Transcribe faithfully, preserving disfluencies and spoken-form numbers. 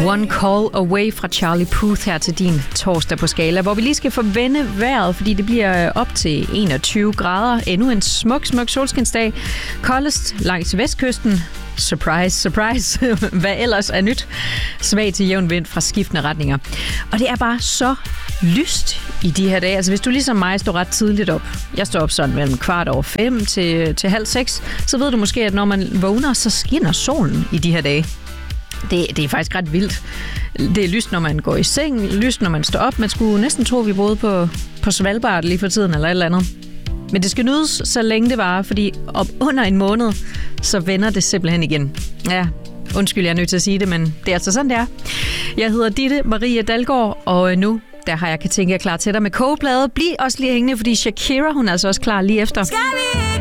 One Call Away fra Charlie Puth her til din torsdag på Skala, hvor vi lige skal forvende vejret, fordi det bliver op til enogtyve grader. Endnu en smuk, smuk solskinsdag. Koldest langs vestkysten. Surprise, surprise. Hvad ellers er nyt? Svag til jævn vind fra skiftende retninger. Og det er bare så lyst i de her dage. Altså hvis du ligesom mig står ret tidligt op. Jeg står op sådan mellem kvart over fem til, til halv seks. Så ved du måske, at når man vågner, så skinner solen i de her dage. Det, det er faktisk ret vildt. Det er lyst, når man går i seng. Lyst, når man står op. Man skulle næsten tro, vi boede på, på Svalbard lige for tiden eller et eller andet. Men det skal nydes, så længe det varer, fordi om under en måned, så vender det simpelthen igen. Ja, undskyld, jeg er nødt til at sige det, men det er altså sådan, det er. Jeg hedder Ditte Marie Dalgaard, og nu der har jeg kan tænke jer klar til dig med kogeplade. Bliv også lige hængende, fordi Shakira, hun er altså også klar lige efter.